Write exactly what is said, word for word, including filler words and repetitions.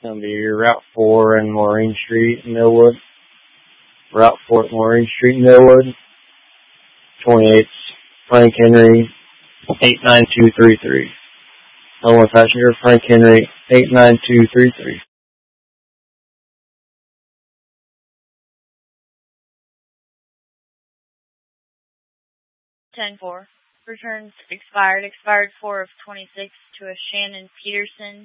Gonna be Route four and Maureen Street, Millwood. Route four, Maureen Street, Millwood. twenty-eight, Frank Henry, eight nine two three three. Only passenger, Frank Henry, eight nine two three three. ten four. Returns expired. Expired four of twenty-six to a Shannon Peterson.